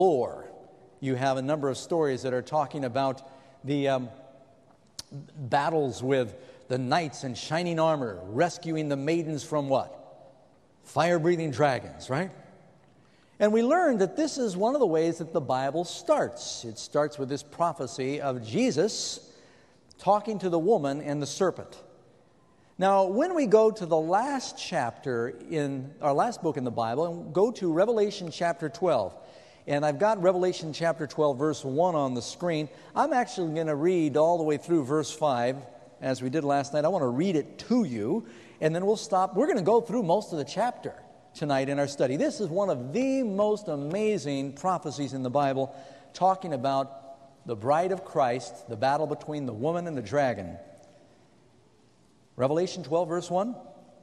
lore. You have a number of stories that are talking about the battles with the knights in shining armor, rescuing the maidens from what? Fire-breathing dragons, right? And we learned that this is one of the ways that the Bible starts. It starts with this prophecy of Jesus talking to the woman and the serpent. Now, when we go to the last chapter in our last book in the Bible, and go to Revelation chapter 12, and I've got Revelation chapter 12, verse 1 on the screen. I'm actually going to read all the way through verse 5, as we did last night. I want to read it to you, and then we'll stop. We're going to go through most of the chapter tonight in our study. This is one of the most amazing prophecies in the Bible, talking about the bride of Christ, the battle between the woman and the dragon. Revelation 12, verse 1.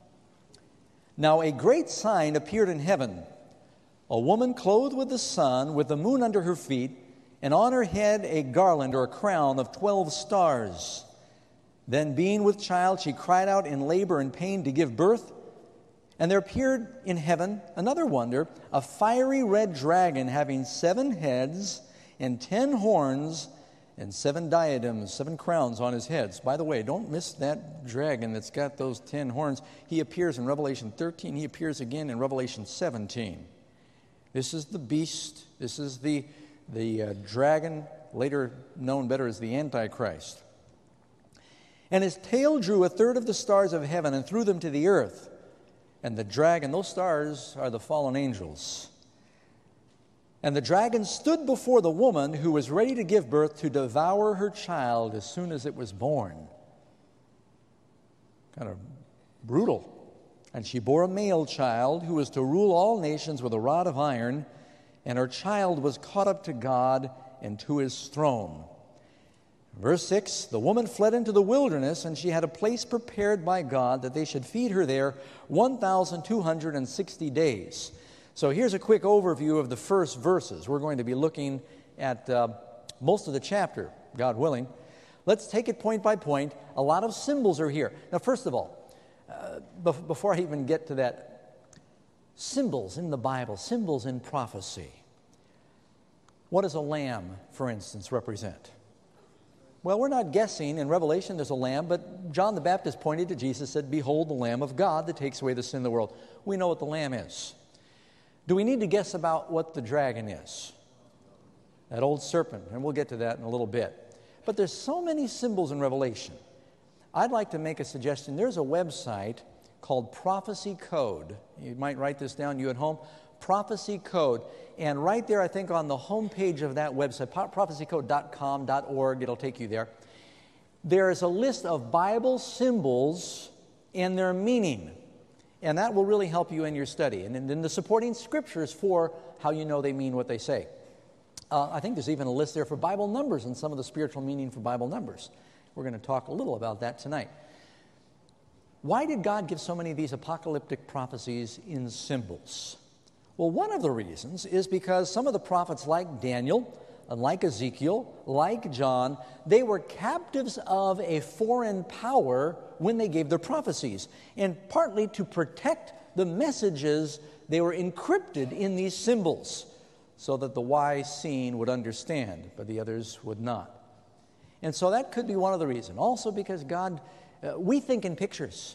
Now a great sign appeared in heaven, a woman clothed with the sun, with the moon under her feet, and on her head a garland or a crown of 12 stars. Then being with child, she cried out in labor and pain to give birth. And there appeared in heaven another wonder, a fiery red dragon having 7 heads and 10 horns and 7 diadems, 7 crowns on his heads. By the way, don't miss that dragon that's got those 10 horns. He appears in Revelation 13. He appears again in Revelation 17. This is the beast. This is the dragon, later known better as the Antichrist. And his tail drew a third of the stars of heaven and threw them to the earth. And the dragon, those stars are the fallen angels. And the dragon stood before the woman who was ready to give birth to devour her child as soon as it was born. Kind of brutal. And she bore a male child who was to rule all nations with a rod of iron, and her child was caught up to God and to his throne. Verse 6, the woman fled into the wilderness, and she had a place prepared by God that they should feed her there 1,260 days. So here's a quick overview of the first verses. We're going to be looking at most of the chapter, God willing. Let's take it point by point. A lot of symbols are here. Now, first of all, before I even get to that, symbols in the Bible, symbols in prophecy. What does a lamb, for instance, represent? Well, we're not guessing. In Revelation, there's a lamb, but John the Baptist pointed to Jesus and said, "Behold, the Lamb of God that takes away the sin of the world." We know what the lamb is. Do we need to guess about what the dragon is? That old serpent, and we'll get to that in a little bit. But there's so many symbols in Revelation. I'd like to make a suggestion. There's a website called Prophecy Code. You might write this down, you at home. Prophecy Code. And right there, I think on the home page of that website, prophecycode.com.org, it'll take you there. There is a list of Bible symbols and their meaning. And that will really help you in your study. And then the supporting scriptures for how you know they mean what they say. I think there's even a list there for Bible numbers and some of the spiritual meaning for Bible numbers. We're going to talk a little about that tonight. Why did God give so many of these apocalyptic prophecies in symbols? Well, one of the reasons is because some of the prophets like Daniel, and like Ezekiel, like John, they were captives of a foreign power when they gave their prophecies. And partly to protect the messages, they were encrypted in these symbols so that the wise seeing would understand, but the others would not. And so that could be one of the reasons. Also because God, we think in pictures.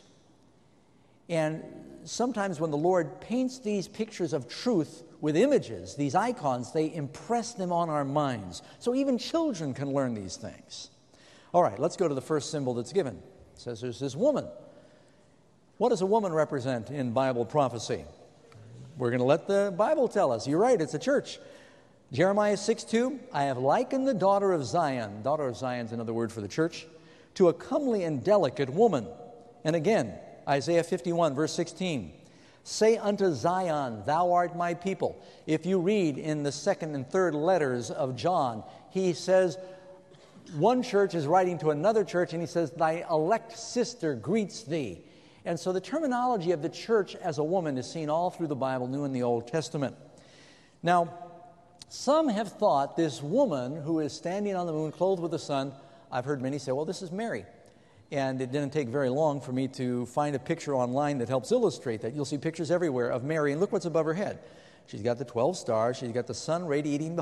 And sometimes when the Lord paints these pictures of truth with images, these icons, they impress them on our minds. So even children can learn these things. All right, let's go to the first symbol that's given. It says there's this woman. What does a woman represent in Bible prophecy? We're going to let the Bible tell us. You're right, it's a church. Jeremiah 6:2, I have likened the daughter of Zion, daughter of Zion is another word for the church, to a comely and delicate woman. And again, Isaiah 51, verse 16, say unto Zion, thou art my people. If you read in the second and third letters of John, he says, one church is writing to another church, and he says, thy elect sister greets thee. And so the terminology of the church as a woman is seen all through the Bible, New and the Old Testament. Now, some have thought this woman who is standing on the moon, clothed with the sun, I've heard many say, well, this is Mary. And it didn't take very long for me to find a picture online that helps illustrate that. You'll see pictures everywhere of Mary, and look what's above her head. She's got the 12 stars. She's got the sun radiating